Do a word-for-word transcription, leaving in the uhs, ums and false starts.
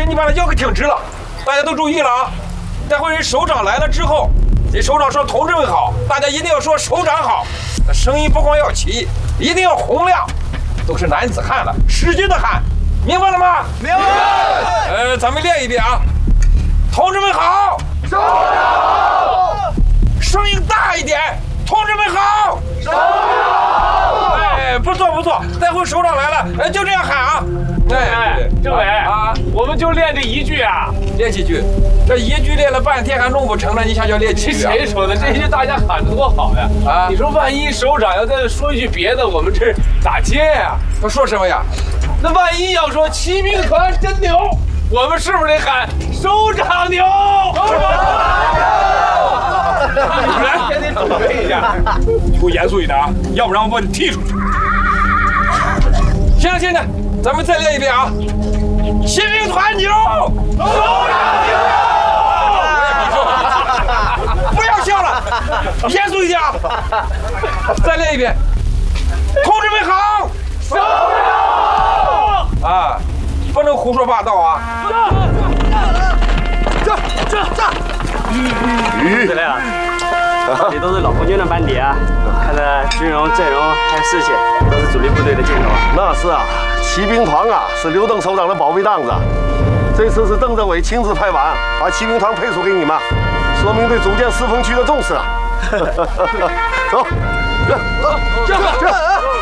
你把他吆喝挺直了，大家都注意了啊！待会人首长来了之后，这首长说同志们好，大家一定要说首长好。那声音不光要齐，一定要洪亮，都是男子汉了，使劲的喊，明白了吗？ 明白。 呃，咱们练一遍啊！同志们好， 首长好， 声音大一点，同志们好， 首长好。 哎，不错不错，待会首长来了，哎，就这样喊啊！ 哎，政委啊， 我们就练这一句啊， 练几句，这一句练了半天还弄不成了，你想想练几句啊？ 谁说的？这些大家喊的多好呀！啊，你说万一首长要再说一句别的，我们这咋接呀？ 他说什么呀？ 那万一要说骑兵团真牛，我们是不是得喊首长牛？首长牛！来，先得准备一下， 你给我严肃一点啊，要不然我把你踢出去。行了行了，咱们再练一遍啊！骑兵团牛，首长牛！不要笑了，严肃一点啊！再练一遍，同志们好， 首长好！ 啊，不能胡说八道啊！ 这这这！ 司令，这都是老红军的班底啊，看着军容、阵容还有士气，都是主力部队的劲头啊。 那是啊，骑兵团啊是刘邓首长的宝贝档子，这次是邓政委亲自派往，把骑兵团配属给你们，说明对组建四风区的重视啊。走，这这这。